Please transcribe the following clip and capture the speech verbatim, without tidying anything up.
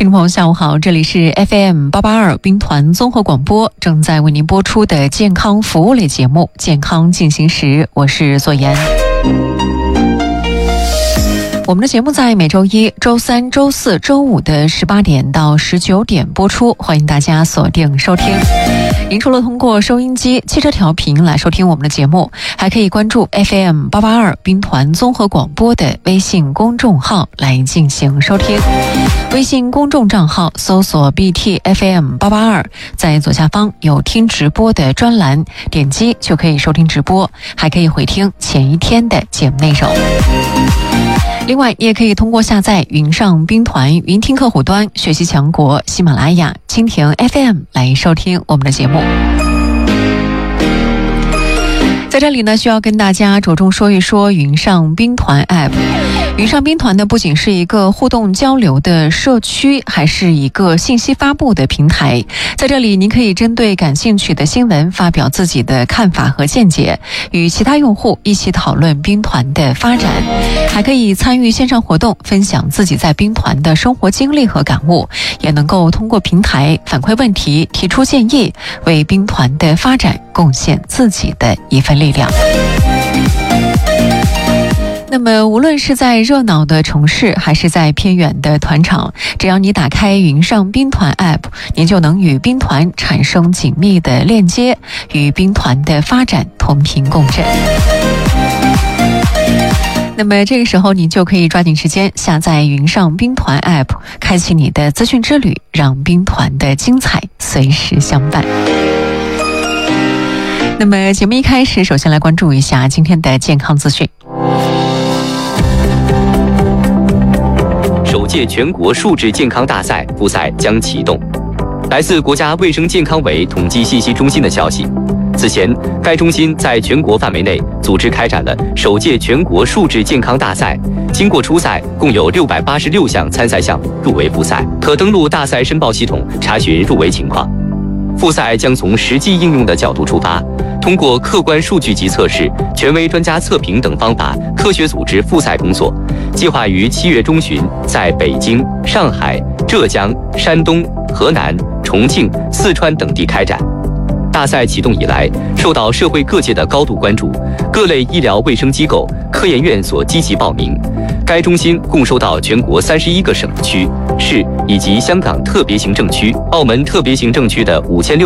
听众朋友下午好，这里是 F M 八八二兵团综合广播，正在为您播出的健康服务类节目健康进行时，我是左岩。我们的节目在每周一、周三、周四、周五的十八点到十九点播出，欢迎大家锁定收听。您除了通过收音机、汽车调频来收听我们的节目，还可以关注 F M 八八二兵团综合广播的微信公众号来进行收听。微信公众账号搜索 B T F M 八八二，在左下方有听直播的专栏，点击就可以收听直播，还可以回听前一天的节目内容。另外，你也可以通过下载云上兵团云听客户端、学习强国、喜马拉雅、蜻蜓 F M 来收听我们的节目。在这里呢，需要跟大家着重说一说云上兵团 App。云上兵团呢，不仅是一个互动交流的社区，还是一个信息发布的平台。在这里，您可以针对感兴趣的新闻发表自己的看法和见解，与其他用户一起讨论兵团的发展，还可以参与线上活动，分享自己在兵团的生活经历和感悟，也能够通过平台反馈问题、提出建议，为兵团的发展贡献自己的一份力量。那么无论是在热闹的城市还是在偏远的团场，只要你打开云上兵团 App， 您就能与兵团产生紧密的链接，与兵团的发展同频共振。那么这个时候你就可以抓紧时间下载云上兵团 App， 开启你的资讯之旅，让兵团的精彩随时相伴。那么节目一开始，首先来关注一下今天的健康资讯。 首届全国数字健康大赛复赛将启动。来自国家卫生健康委统计信息中心的消息，此前该中心在全国范围内组织开展了首届全国数字健康大赛，经过初赛，共有六百八十六项参赛项目入围复赛，可登录大赛申报系统查询入围情况。复赛将从实际应用的角度出发，通过客观数据集测试、权威专家测评等方法，科学组织复赛工作。计划于七月中旬在北京、上海、浙江、山东、河南、重庆、四川等地开展。大赛启动以来，受到社会各界的高度关注，各类医疗卫生机构、科研院所积极报名。该中心共收到全国三十一个省区、市以及香港特别行政区、澳门特别行政区的五千六